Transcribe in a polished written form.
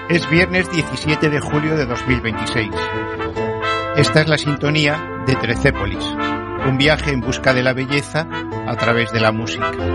Es viernes 17 de julio de 2026. Esta es la sintonía de Trecépolis, un viaje en busca de la belleza a través de la música.